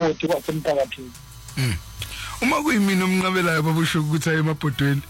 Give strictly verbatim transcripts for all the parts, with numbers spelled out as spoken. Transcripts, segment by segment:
umakoti wasemphakathini. Mm. Uma kuyimina umnqabelayo babusho ukuthi aye emabhodweni.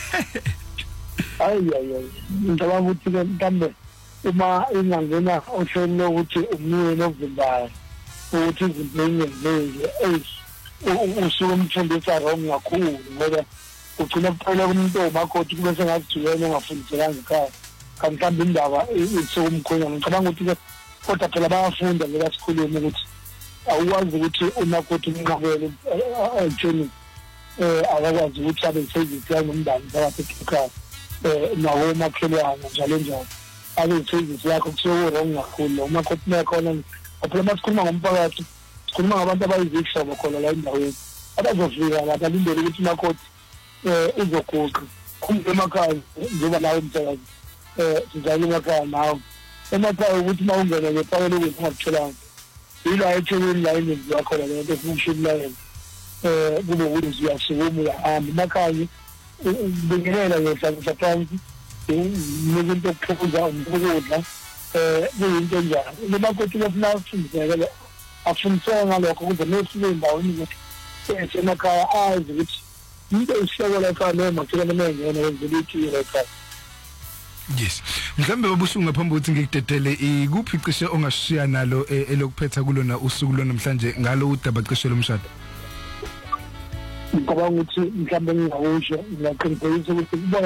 Hayi hayi. Ngicabanga ukuthi mhlambe uma ingangena ohlelo lokuthi umnike novimbayo ukuthi izinto engenzeki eh usuke umthembisa wrong kakhulu ngoba ugcina kuphela kumuntu omakoti kube sengathi yena ongafundiselanga ekhaya kanti mhlawumbe indaba isekumkhona. Ngicabanga ukuthi kodwa phela bayafunda ngeke sikhulume ukuthi awukwazi ukuthi umakoti umnqabele ejeni eh akakwazi ukuthi abe service yanomndani phakathi ekhaya eh nawo makhelwane njalo njalo abe service yakho kusuke wrong kakhulu umakoti nekhona phela masikhuluma ngomphakathi sikhuluma ngabantu abayizikho bakhona la endaweni abazofika lapha balindele ukuthi umakoti eh uzoguqa kumbe emakhaya njengoba lawo umsebenzi eh sizayile emakhaya nawo emakhaya ukuthi mawungena ngefakele ukuthi ungakutholanga ila ethekeni la iningi yakho la lento function la eh kube ukuthi uyasukuma uyahamba emakhaya ubingelela ngesakhe phansi izinto okuphuza umkudla eh kuyinto njalo umakoti bafuna ukufundiseka afundiseka ngalokho ukuze nesile endaweni ukuthi emakhaya azi ukuthi into isiyekela ekhaya noma kuthiwa nemengene wenzela ithile ekhaya. Yes. Mhlambe babusungu ngaphambi ukuthi ngikudedele ikuphi icishe ongashiya nalo elokuphetha kulona usuku lona namhlanje ngalo udaba cishe lomshado. Ngicabanga ukuthi mhlambe ngingawusho ngiyaqinisekisa ukuthi